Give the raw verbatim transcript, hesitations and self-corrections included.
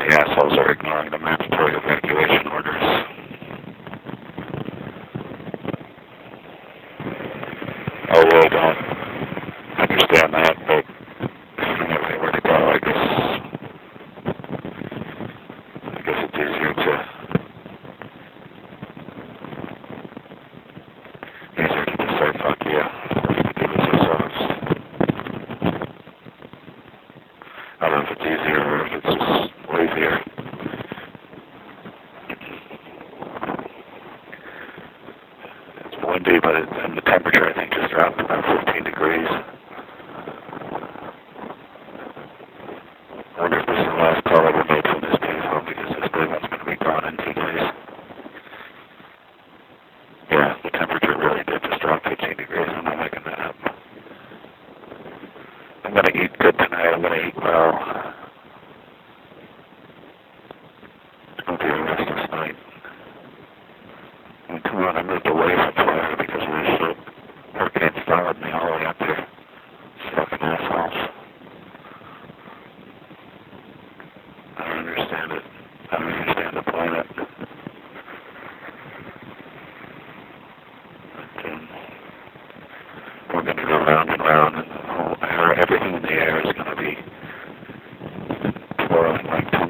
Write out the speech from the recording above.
The assholes are ignoring the mandatory evacuation orders. I really don't understand that, but I don't have anywhere to go. I guess, I guess it's easier to, easier to just say, fuck you. We're going to do this ourselves. I don't know if it's easier or if it's just lazier. It's windy, but it, and the temperature, I think, just dropped about fifteen degrees. I wonder if this is the last call I ever made from this payphone because this big one's going to be gone in two days. Yeah, the temperature really did just drop fifteen degrees. I'm not making that up. I'm going to eat good tonight. I'm going to eat well. It's going to be a restless night. And tomorrow I moved away from Florida because of this shit. Hurricanes followed me all the way up here. These fucking assholes. I don't understand it. I don't understand the planet. But, um, we're going to go round and round, and the whole air, everything in the air is going to be twirling like